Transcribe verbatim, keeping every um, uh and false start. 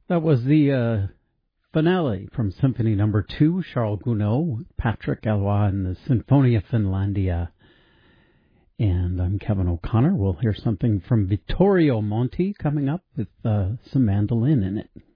That was the uh, finale from Symphony Number Two, Charles Gounod, Patrick Eloy, and the Sinfonia Finlandia. And I'm Kevin O'Connor. We'll hear something from Vittorio Monti coming up with uh, some mandolin in it.